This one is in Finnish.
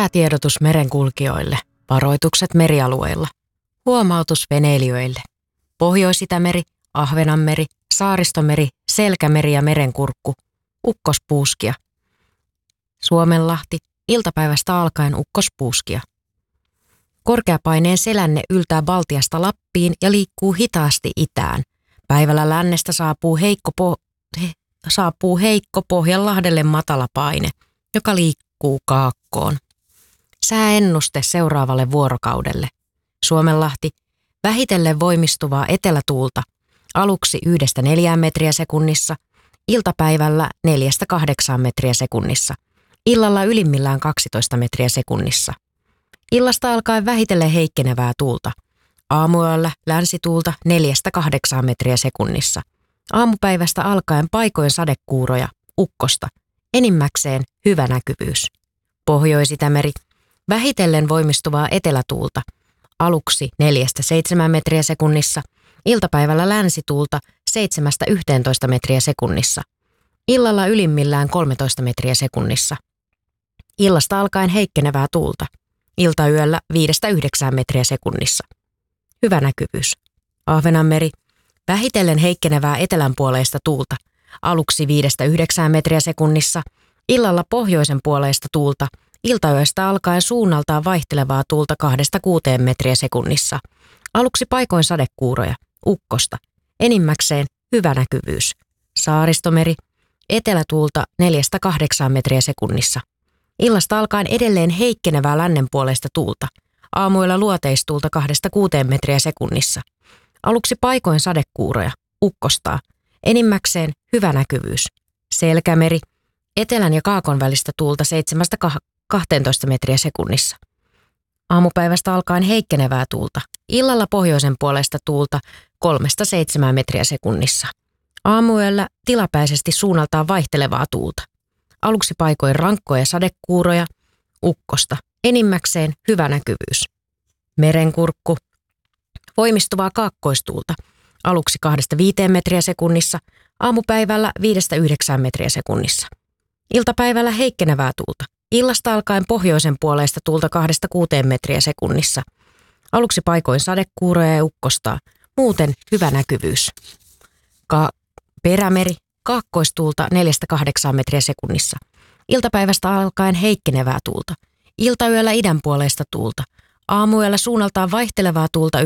Hätätiedotus merenkulkijoille, varoitukset merialueilla, huomautus veneilijöille. Pohjois-Itämeri, Ahvenanmeri, Saaristomeri, Selkämeri ja Merenkurkku, ukkospuuskia. Suomenlahti, iltapäivästä alkaen ukkospuuskia. Korkeapaineen selänne yltää Baltiasta Lappiin ja liikkuu hitaasti itään. Päivällä lännestä saapuu heikko Pohjanlahdelle matala paine, joka liikkuu kaakkoon. Sääennuste seuraavalle vuorokaudelle. Suomenlahti, vähitellen voimistuvaa etelätuulta, aluksi 1–4 metriä sekunnissa, iltapäivällä 4–8 metriä sekunnissa, illalla ylimmillään 12 metriä sekunnissa. Illasta alkaen vähitellen heikkenevää tuulta, aamuyöllä länsituulta 4–8 metriä sekunnissa, aamupäivästä alkaen paikoin sadekuuroja, ukkosta, enimmäkseen hyvä näkyvyys. Pohjois-Itämeri, vähitellen voimistuvaa etelätuulta, aluksi 4–7 metriä sekunnissa, iltapäivällä länsituulta 7–11 metriä sekunnissa, illalla ylimmillään 13 metriä sekunnissa. Illasta alkaen heikkenevää tuulta, iltayöllä 5–9 metriä sekunnissa. Hyvä näkyvyys. Ahvenanmeri, vähitellen heikkenevää etelänpuoleista tuulta, aluksi 5–9 metriä sekunnissa, illalla pohjoisen puoleista tuulta, iltayöstä alkaen suunnaltaan vaihtelevaa tuulta 2–6 metriä sekunnissa, aluksi paikoin sadekuuroja, ukkosta, enimmäkseen hyvä näkyvyys. Saaristomeri, etelätuulta 4–8 metriä sekunnissa. Illasta alkaen edelleen heikkenevää lännenpuoleista tuulta, aamuilla luoteistuulta 2–6 metriä sekunnissa. Aluksi paikoin sadekuuroja, ukkostaa, enimmäkseen hyvä näkyvyys. Selkämeri, etelän ja kaakon välistä tuulta 7–12 metriä sekunnissa. Aamupäivästä alkaen heikkenevää tuulta, illalla pohjoisen puolesta tuulta 3–7 metriä sekunnissa. Aamuyöllä tilapäisesti suunnaltaan vaihtelevaa tuulta. Aluksi paikoin rankkoja sadekuuroja, ukkosta, enimmäkseen hyvä näkyvyys. Merenkurkku, voimistuvaa kaakkoistuulta, aluksi 2–5 metriä sekunnissa, aamupäivällä 5–9 metriä sekunnissa. Iltapäivällä heikkenevää tuulta, illasta alkaen pohjoisen puoleista tuulta 2–6 metriä sekunnissa. Aluksi paikoin sadekuuroja ja ukkostaa, muuten hyvä näkyvyys. Perämeri, kaakkoistuulta 4–8 metriä sekunnissa. Iltapäivästä alkaen heikkenevää tuulta. Iltayöllä idänpuoleista tuulta. Aamuyöllä suunnaltaan vaihtelevaa tuulta